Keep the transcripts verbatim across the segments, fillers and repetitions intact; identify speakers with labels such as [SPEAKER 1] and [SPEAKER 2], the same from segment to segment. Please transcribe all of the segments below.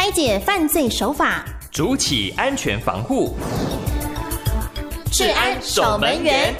[SPEAKER 1] 拆解犯罪手法，
[SPEAKER 2] 筑起安全防护。
[SPEAKER 1] 治安守门员。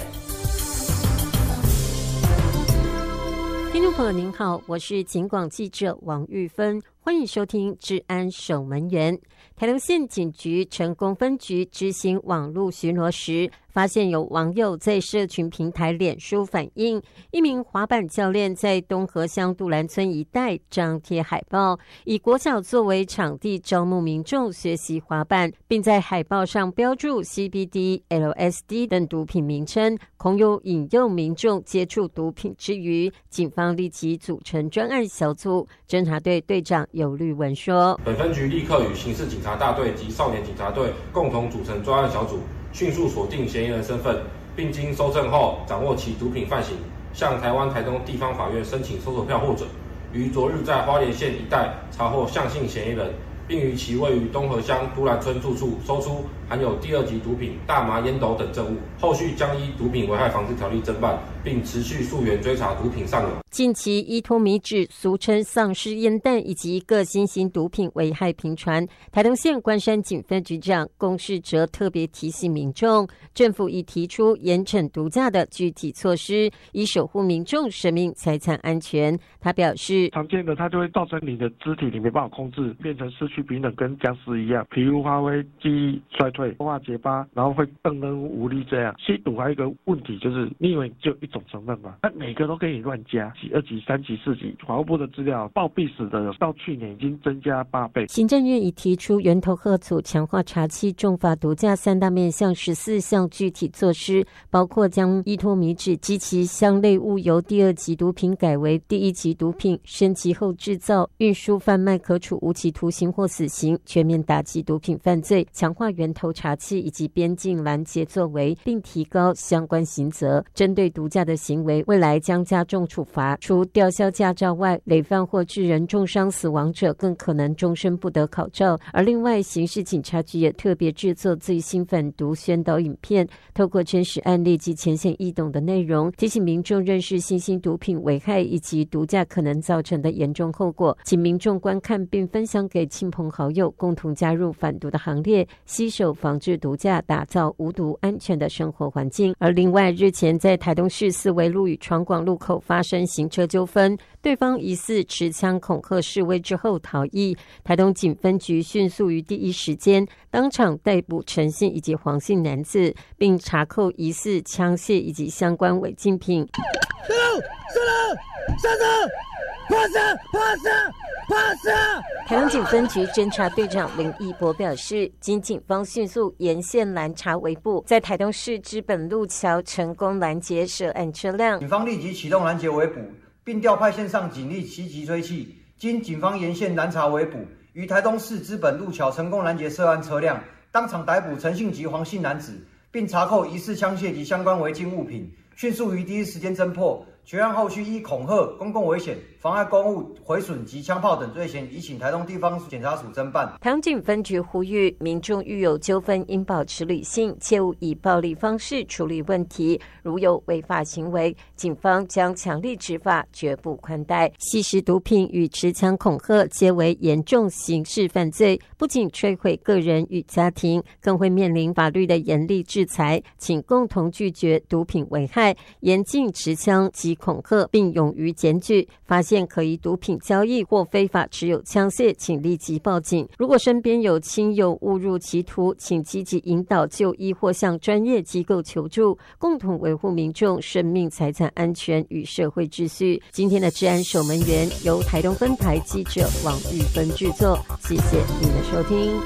[SPEAKER 3] 听众朋友您好，我是警广记者王玉芬，欢迎收听治安守门员。台东县警局成功分局执行网络巡逻时，发现有网友在社群平台脸书反映，一名滑板教练在东河乡杜兰村一带张贴海报，以国小作为场地招募民众学习滑板，并在海报上标注 C B D、L S D 等毒品名称，恐有引诱民众接触毒品之余，警方立即组成专案小组。侦查队队长尤律文说，
[SPEAKER 4] 本分局立刻与刑事警察大队及少年警察队共同组成专案小组，迅速锁定嫌疑人身份，并经搜证后掌握其毒品犯行，向台湾台东地方法院申请搜索票获准，于昨日在花莲县一带查获向姓嫌疑人，并于其位于东河乡都兰村住处搜出含有第二级毒品大麻烟斗等证物，后续将依毒品危害防治条例侦办，并持续溯源追查毒品上游。
[SPEAKER 3] 近期依托米脂俗称丧尸烟弹以及各新型毒品危害频传，台东县关山警分局长龚世哲特别提醒民众，政府已提出严惩毒驾的具体措施，以守护民众生命财产安全。他表示，
[SPEAKER 5] 常见的它就会造成你的肢体你没办法控制，变成失去平等，跟僵尸一样，皮肤发灰、记忆衰退、说话结巴，然后会瞪瞪无力这样。吸毒还有一个问题就是，你以为就一种成分吗？那每个都可以乱加，二级、三级、四级。法务部的资料，暴毙死的到去年已经增加八倍。
[SPEAKER 3] 行政院已提出源头吓阻、强化查缉、重罚毒驾三大面向十四项具体措施，包括将依托米脂及其相类物由第二级毒品改为第一级毒品，升级后制造、运输、贩卖可处无期徒刑或死刑，全面打击毒品犯罪，强化源头查缉以及边境拦截作为，并提高相关刑责。针对毒驾的行为，未来将加重处罚，除吊销驾照外，累犯或致人重伤死亡者更可能终身不得考照。而另外，刑事警察局也特别制作最新反毒宣导影片，透过真实案例及浅显易懂的内容，提醒民众认识新兴毒品危害以及毒驾可能造成的严重后果，请民众观看并分享给亲朋好友，共同加入反毒的行列，携手防治毒驾，打造无毒安全的生活环境。而另外，日前在台东市四维路与闯广路口发生行车纠纷，对方疑似持枪恐吓示威之后逃逸，台东警分局迅速于第一时间当场逮捕陈姓以及黄姓男子，并查扣疑似枪械以及相关违禁品。
[SPEAKER 6] 上路上路上车趴下趴下趴下！
[SPEAKER 3] 台东警分局侦查队长林义博表示，经警方迅速沿线拦查围捕，在台东市知本路桥成功拦截涉案车辆。
[SPEAKER 7] 警方立即启动拦截围捕，并调派线上警力七级追缉。经警方沿线拦查围捕，于台东市知本路桥成功拦截涉案车辆，当场逮捕陈姓及黄姓男子，并查扣疑似枪械及相关违禁物品，迅速于第一时间侦破。全案后续依恐吓、公共危险、妨碍公务、毁损及枪炮等罪嫌，移请台东地方检察署侦办。
[SPEAKER 3] 台东警分局呼吁民众遇有纠纷，应保持理性，切勿以暴力方式处理问题。如有违法行为，警方将强力执法，绝不宽待。吸食毒品与持枪恐吓皆为严重刑事犯罪，不仅摧毁个人与家庭，更会面临法律的严厉制裁。请共同拒绝毒品危害，严禁持枪及恐吓，并勇于检举，发现可疑毒品交易或非法持有枪械，请立即报警。如果身边有亲友误入歧途，请积极引导就医或向专业机构求助，共同维护民众生命财产安全与社会秩序。今天的治安守门员由台东分台记者王玉芬制作，谢谢您的收听。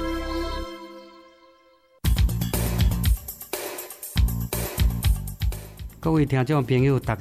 [SPEAKER 8] 各位听众朋友，大家